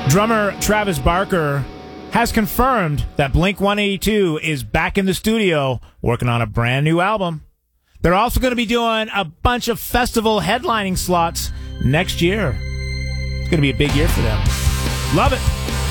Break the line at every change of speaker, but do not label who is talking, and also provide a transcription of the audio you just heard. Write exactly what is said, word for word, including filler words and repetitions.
Drummer Travis Barker has confirmed that Blink one eighty-two is back in the studio working on a brand new album. They're also going to be doing a bunch of festival headlining slots next year. It's going to be a big year for them. Love it.